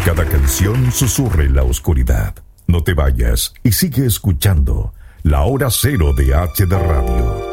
Cada canción susurra en la oscuridad. No te vayas y sigue escuchando La Hora Cero de HD Radio.